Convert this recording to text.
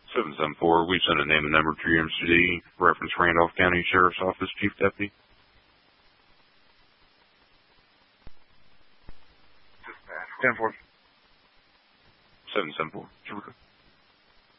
774, we sent a name and number to your MCD, reference Randolph County Sheriff's Office, Chief Deputy. 10-4. 774,